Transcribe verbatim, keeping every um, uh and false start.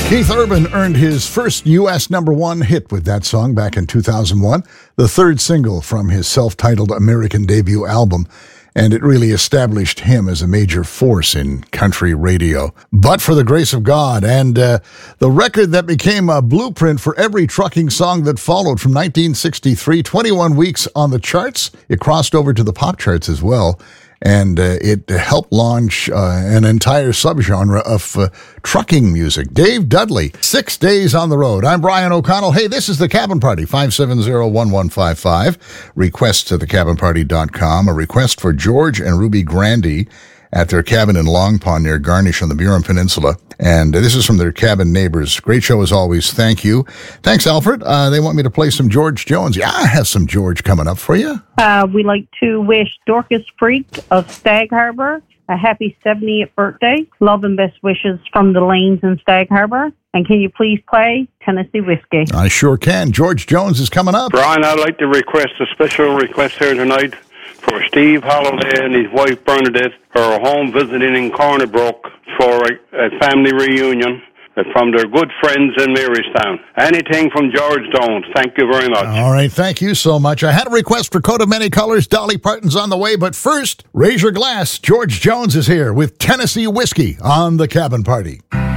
Keith Urban earned his first U S number one hit with that song back in two thousand one, the third single from his self-titled American debut album, and it really established him as a major force in country radio. But for the Grace of God, and uh, the record that became a blueprint for every trucking song that followed from nineteen sixty-three, twenty-one weeks on the charts. It crossed over to the pop charts as well. And uh, it helped launch uh, an entire subgenre of uh, trucking music. Dave Dudley, Six Days on the Road. I'm Brian O'Connell. Hey, this is The Cabin Party, five seven zero, one one five five. Requests at the cabin party dot com. A request for George and Ruby Grandy at their cabin in Long Pond near Garnish on the Burin Peninsula. And this is from their cabin neighbors. Great show as always. Thank you. Thanks, Alfred. Uh, they want me to play some George Jones. Yeah, I have some George coming up for you. Uh, we'd like to wish Dorcas Freak of Stag Harbor a happy seventieth birthday. Love and best wishes from the Lanes in Stag Harbor. And can you please play Tennessee Whiskey? I sure can. George Jones is coming up. Brian, I'd like to request a special request here tonight for Steve Holliday and his wife Bernadette, who are home visiting in Cornerbrook for a, a family reunion from their good friends in Marystown. Anything from George Jones. Thank you very much. All right, thank you so much. I had a request for Coat of Many Colors. Dolly Parton's on the way, but first, raise your glass. George Jones is here with Tennessee Whiskey on The Cabin Party.